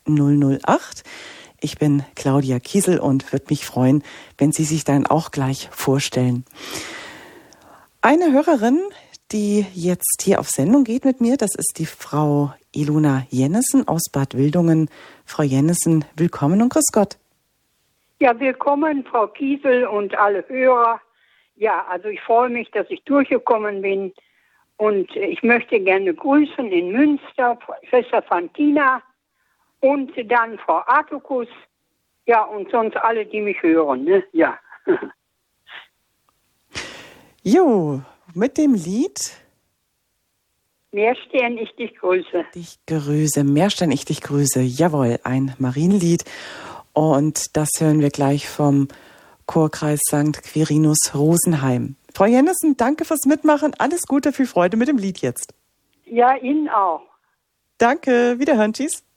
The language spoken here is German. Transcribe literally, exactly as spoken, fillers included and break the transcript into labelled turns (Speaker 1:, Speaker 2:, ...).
Speaker 1: null null acht. Ich bin Claudia Kiesel und würde mich freuen, wenn Sie sich dann auch gleich vorstellen. Eine Hörerin, die jetzt hier auf Sendung geht mit mir, das ist die Frau Ilona Jennessen aus Bad Wildungen. Frau Jennessen, willkommen und grüß Gott.
Speaker 2: Ja, willkommen, Frau Kiesel und alle Hörer. Ja, also ich freue mich, dass ich durchgekommen bin. Und ich möchte gerne grüßen in Münster, Schwester Fantina und dann Frau Artukus. Ja, und sonst alle, die mich hören, ne? Ja.
Speaker 1: Jo, mit dem Lied
Speaker 2: Meerstern, ich dich grüße.
Speaker 1: Dich grüße, Meerstern, ich dich grüße. Jawohl, ein Marienlied. Und das hören wir gleich vom Chorkreis Sankt Quirinus Rosenheim. Frau Jennessen, danke fürs Mitmachen. Alles Gute, viel Freude mit dem Lied jetzt.
Speaker 2: Ja, Ihnen auch.
Speaker 1: Danke, wiederhören, tschüss.